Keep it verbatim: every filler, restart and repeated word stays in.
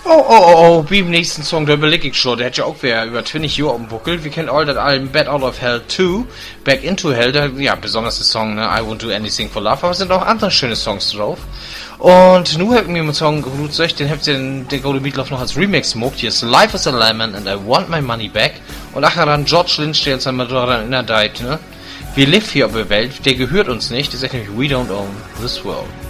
Oh, oh, oh, oh, wie im nächsten Song, da überleg ich schon, der hat ja auch wieder über zwanzig Jahre auf dem Buckel. Wir kennen all das Album Bad Out of Hell zwei, Back into Hell, da, ja, besonders der Song, ne, I Won't Do Anything for Love, aber es sind auch andere schöne Songs drauf. Und nun hätten wir mit dem Song Blut Söch, den habt ihr den, den Golden Meatloaf noch als Remix gemacht. Hier ist Life is a Lemon and I Want My Money Back. Und nachher dann George Lynch, der uns einmal daran erinnert, ne, wir leben hier auf der Welt, der gehört uns nicht, der sagt nämlich, we don't own this world.